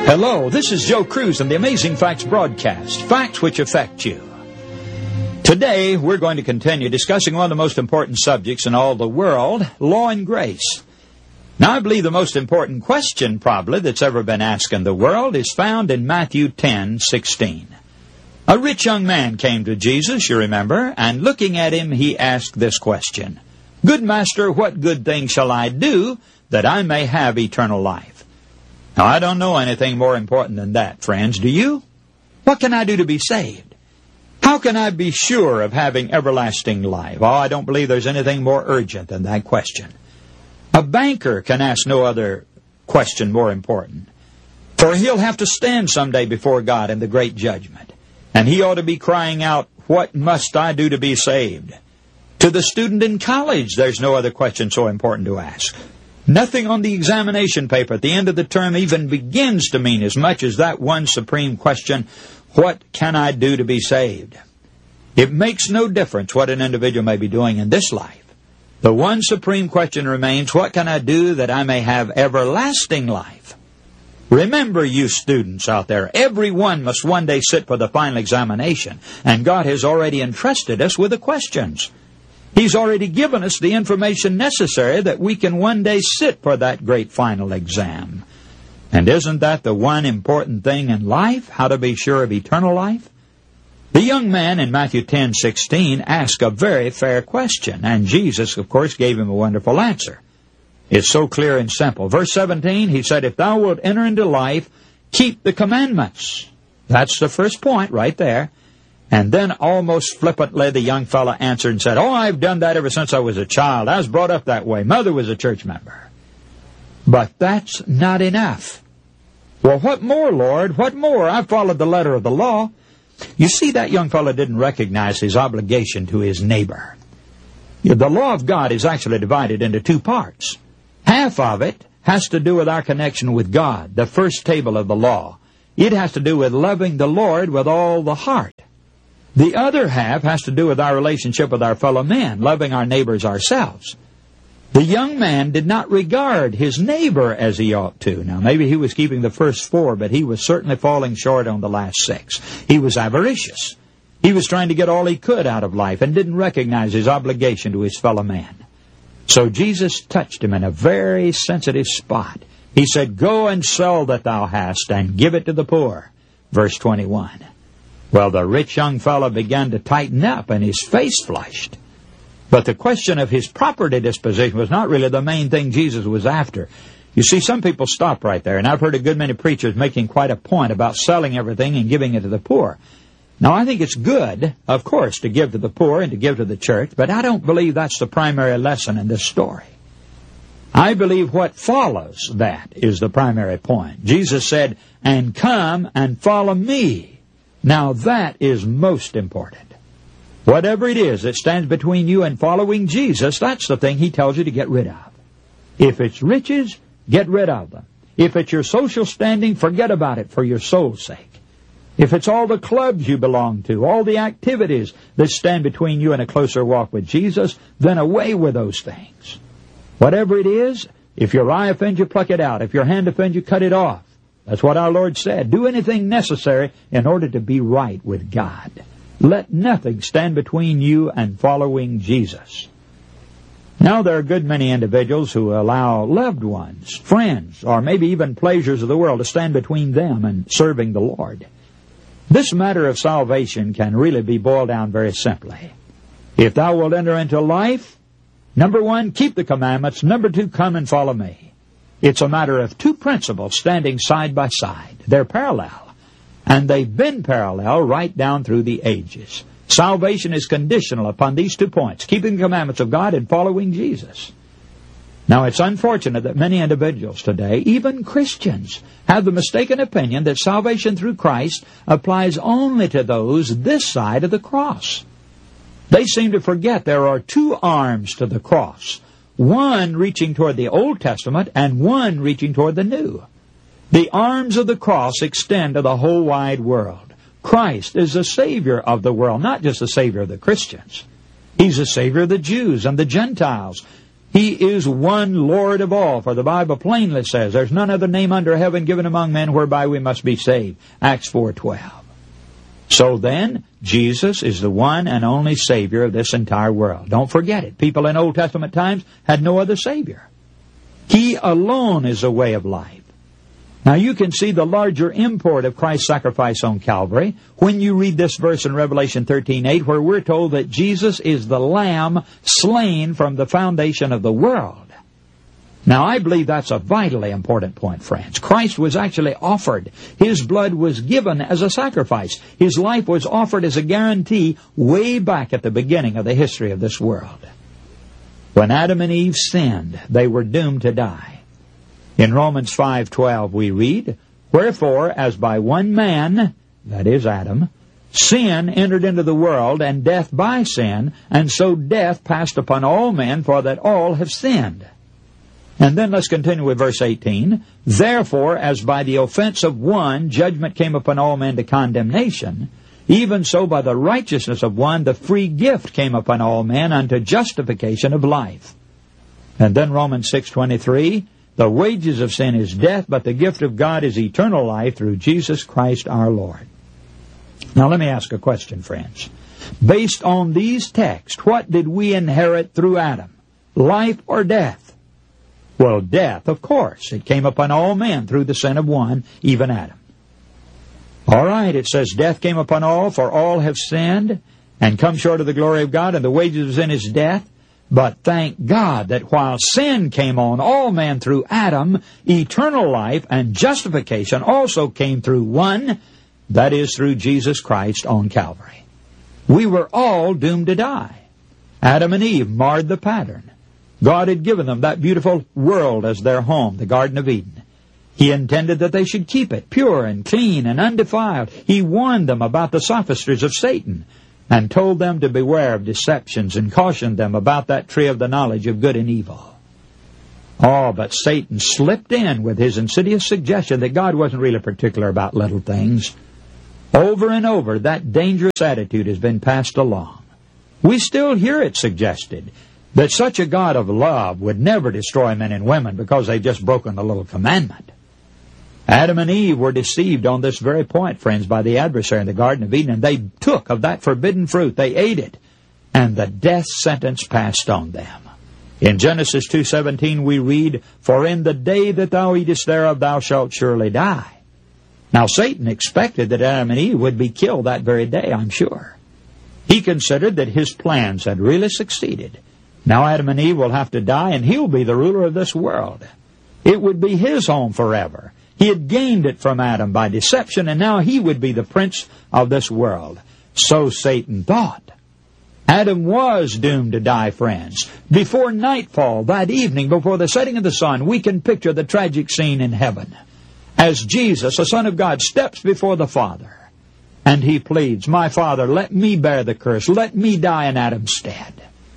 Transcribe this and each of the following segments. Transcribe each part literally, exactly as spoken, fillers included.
Hello, this is Joe Cruz and the Amazing Facts broadcast, facts which affect you. Today, we're going to continue discussing one of the most important subjects in all the world, law and grace. Now, I believe the most important question, probably, that's ever been asked in the world is found in Matthew ten sixteen. A rich young man came to Jesus, you remember, and looking at him, he asked this question, "Good master, what good thing shall I do that I may have eternal life?" Now, I don't know anything more important than that, friends. Do you? What can I do to be saved? How can I be sure of having everlasting life? Oh, I don't believe there's anything more urgent than that question. A banker can ask no other question more important. For he'll have to stand someday before God in the great judgment. And he ought to be crying out, "What must I do to be saved?" To the student in college, there's no other question so important to ask. Nothing on the examination paper at the end of the term even begins to mean as much as that one supreme question, what can I do to be saved? It makes no difference what an individual may be doing in this life. The one supreme question remains, what can I do that I may have everlasting life? Remember, you students out there, everyone must one day sit for the final examination, and God has already entrusted us with the questions. He's already given us the information necessary that we can one day sit for that great final exam. And isn't that the one important thing in life, how to be sure of eternal life? The young man in Matthew ten sixteen asked a very fair question, and Jesus, of course, gave him a wonderful answer. It's so clear and simple. Verse seventeen, he said, "If thou wilt enter into life, keep the commandments." That's the first point right there. And then almost flippantly the young fellow answered and said, "Oh, I've done that ever since I was a child. I was brought up that way. Mother was a church member." But that's not enough. "Well, what more, Lord? What more? I've followed the letter of the law." You see, that young fellow didn't recognize his obligation to his neighbor. The law of God is actually divided into two parts. Half of it has to do with our connection with God, the first table of the law. It has to do with loving the Lord with all the heart. The other half has to do with our relationship with our fellow men, loving our neighbors ourselves. The young man did not regard his neighbor as he ought to. Now, maybe he was keeping the first four, but he was certainly falling short on the last six. He was avaricious. He was trying to get all he could out of life and didn't recognize his obligation to his fellow man. So Jesus touched him in a very sensitive spot. He said, "Go and sell that thou hast and give it to the poor." Verse twenty-one. Well, the rich young fellow began to tighten up and his face flushed. But the question of his property disposition was not really the main thing Jesus was after. You see, some people stop right there, and I've heard a good many preachers making quite a point about selling everything and giving it to the poor. Now, I think it's good, of course, to give to the poor and to give to the church, but I don't believe that's the primary lesson in this story. I believe what follows that is the primary point. Jesus said, "And come and follow me." Now, that is most important. Whatever it is that stands between you and following Jesus, that's the thing he tells you to get rid of. If it's riches, get rid of them. If it's your social standing, forget about it for your soul's sake. If it's all the clubs you belong to, all the activities that stand between you and a closer walk with Jesus, then away with those things. Whatever it is, if your eye offends you, pluck it out. If your hand offends you, cut it off. That's what our Lord said. Do anything necessary in order to be right with God. Let nothing stand between you and following Jesus. Now, there are a good many individuals who allow loved ones, friends, or maybe even pleasures of the world to stand between them and serving the Lord. This matter of salvation can really be boiled down very simply. If thou wilt enter into life, number one, keep the commandments. Number two, come and follow me. It's a matter of two principles standing side by side. They're parallel. And they've been parallel right down through the ages. Salvation is conditional upon these two points, keeping the commandments of God and following Jesus. Now, it's unfortunate that many individuals today, even Christians, have the mistaken opinion that salvation through Christ applies only to those this side of the cross. They seem to forget there are two arms to the cross, one reaching toward the Old Testament and one reaching toward the New. The arms of the cross extend to the whole wide world. Christ is the Savior of the world, not just the Savior of the Christians. He's the Savior of the Jews and the Gentiles. He is one Lord of all, for the Bible plainly says, there's none other name under heaven given among men whereby we must be saved. Acts four twelve. So then, Jesus is the one and only Savior of this entire world. Don't forget it. People in Old Testament times had no other Savior. He alone is the way of life. Now you can see the larger import of Christ's sacrifice on Calvary when you read this verse in Revelation thirteen eight, where we're told that Jesus is the Lamb slain from the foundation of the world. Now, I believe that's a vitally important point, friends. Christ was actually offered. His blood was given as a sacrifice. His life was offered as a guarantee way back at the beginning of the history of this world. When Adam and Eve sinned, they were doomed to die. In Romans five twelve we read, "Wherefore, as by one man, that is Adam, sin entered into the world, and death by sin, and so death passed upon all men, for that all have sinned." And then let's continue with verse eighteen. "Therefore, as by the offense of one judgment came upon all men to condemnation, even so by the righteousness of one the free gift came upon all men unto justification of life." And then Romans six twenty-three, "The wages of sin is death, but the gift of God is eternal life through Jesus Christ our Lord." Now let me ask a question, friends. Based on these texts, what did we inherit through Adam? Life or death? Well, death, of course. It came upon all men through the sin of one, even Adam. All right, it says death came upon all, for all have sinned and come short of the glory of God, and the wages of sin is death. But thank God that while sin came on all men through Adam, eternal life and justification also came through one, that is, through Jesus Christ on Calvary. We were all doomed to die. Adam and Eve marred the pattern. God had given them that beautiful world as their home, the Garden of Eden. He intended that they should keep it pure and clean and undefiled. He warned them about the sophistries of Satan and told them to beware of deceptions and cautioned them about that tree of the knowledge of good and evil. Oh, but Satan slipped in with his insidious suggestion that God wasn't really particular about little things. Over and over, that dangerous attitude has been passed along. We still hear it suggested that such a God of love would never destroy men and women because they've just broken a little commandment. Adam and Eve were deceived on this very point, friends, by the adversary in the Garden of Eden, and they took of that forbidden fruit. They ate it, and the death sentence passed on them. In Genesis two seventeen we read, "For in the day that thou eatest thereof thou shalt surely die." Now Satan expected that Adam and Eve would be killed that very day, I'm sure. He considered that his plans had really succeeded. Now Adam and Eve will have to die, and he'll be the ruler of this world. It would be his home forever. He had gained it from Adam by deception, and now he would be the prince of this world. So Satan thought. Adam was doomed to die, friends. Before nightfall, that evening, before the setting of the sun, we can picture the tragic scene in heaven as Jesus, the Son of God, steps before the Father, and he pleads, "My Father, let me bear the curse. Let me die in Adam's stead."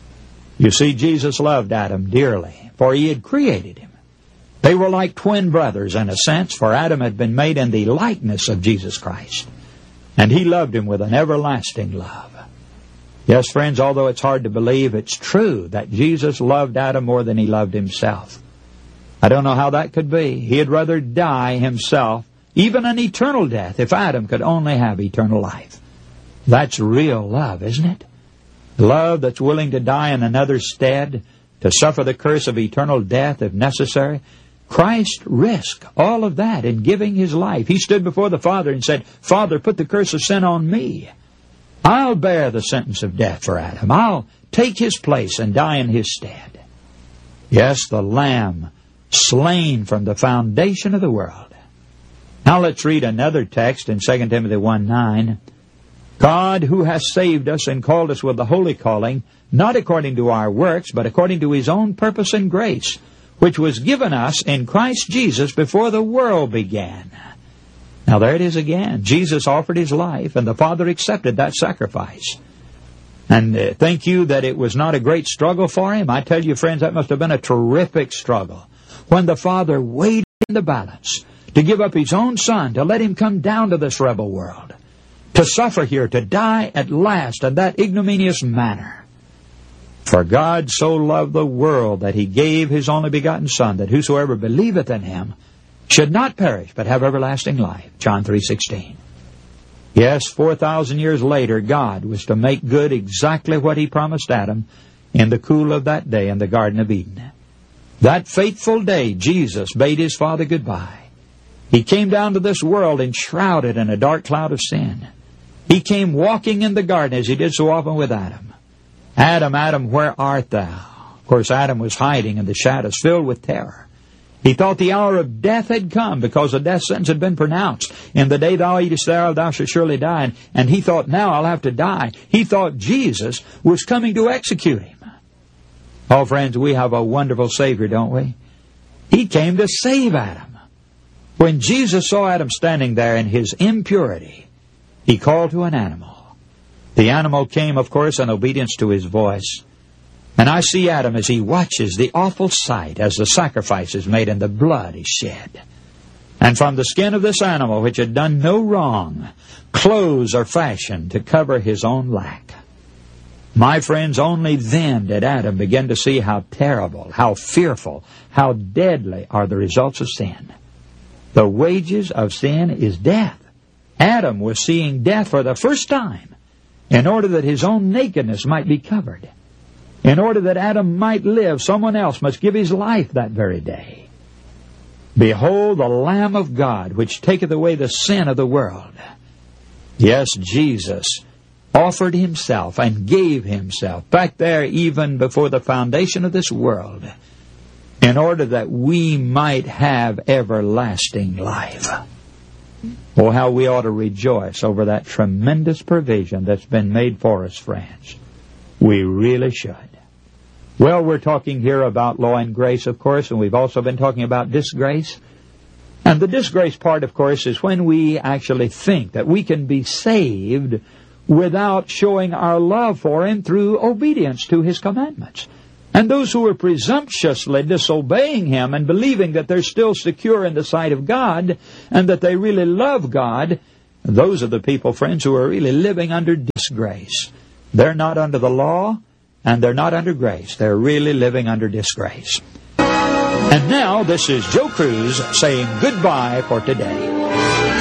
You see, Jesus loved Adam dearly, for he had created him. They were like twin brothers in a sense, for Adam had been made in the likeness of Jesus Christ, and he loved him with an everlasting love. Yes, friends, although it's hard to believe, it's true that Jesus loved Adam more than he loved himself. I don't know how that could be. He had rather die himself, even an eternal death, if Adam could only have eternal life. That's real love, isn't it? Love that's willing to die in another's stead, to suffer the curse of eternal death if necessary. Christ risked all of that in giving his life. He stood before the Father and said, "Father, put the curse of sin on me. I'll bear the sentence of death for Adam. I'll take his place and die in his stead." Yes, the Lamb slain from the foundation of the world. Now let's read another text in Second Timothy one nine. "God, who has saved us and called us with the holy calling, not according to our works, but according to his own purpose and grace, which was given us in Christ Jesus before the world began." Now there it is again. Jesus offered his life, and the Father accepted that sacrifice. And uh, think you that it was not a great struggle for him? I tell you, friends, that must have been a terrific struggle. When the Father weighed in the balance to give up his own Son, to let him come down to this rebel world, to suffer here, to die at last in that ignominious manner. For God so loved the world that he gave his only begotten Son, that whosoever believeth in him should not perish, but have everlasting life. John three sixteen. Yes, four thousand years later, God was to make good exactly what he promised Adam in the cool of that day in the Garden of Eden. That fateful day, Jesus bade his Father goodbye. He came down to this world enshrouded in a dark cloud of sin. He came walking in the garden as he did so often with Adam. Adam, Adam, where art thou? Of course, Adam was hiding in the shadows, filled with terror. He thought the hour of death had come because the death sentence had been pronounced. In the day thou eatest thereof, thou shalt surely die. And, and he thought, now I'll have to die. He thought Jesus was coming to execute him. Oh, friends, we have a wonderful Savior, don't we? He came to save Adam. When Jesus saw Adam standing there in his impurity, he called to an animal. The animal came, of course, in obedience to his voice. And I see Adam as he watches the awful sight as the sacrifice is made and the blood is shed. And from the skin of this animal, which had done no wrong, clothes are fashioned to cover his own lack. My friends, only then did Adam begin to see how terrible, how fearful, how deadly are the results of sin. The wages of sin is death. Adam was seeing death for the first time in order that his own nakedness might be covered. In order that Adam might live, someone else must give his life that very day. Behold the Lamb of God, which taketh away the sin of the world. Yes, Jesus offered himself and gave himself back there even before the foundation of this world in order that we might have everlasting life. Oh, how we ought to rejoice over that tremendous provision that's been made for us, friends. We really should. Well, we're talking here about law and grace, of course, and we've also been talking about disgrace. And the disgrace part, of course, is when we actually think that we can be saved without showing our love for him through obedience to his commandments. And those who are presumptuously disobeying him and believing that they're still secure in the sight of God and that they really love God, those are the people, friends, who are really living under disgrace. They're not under the law and they're not under grace. They're really living under disgrace. And now this is Joe Cruz saying goodbye for today.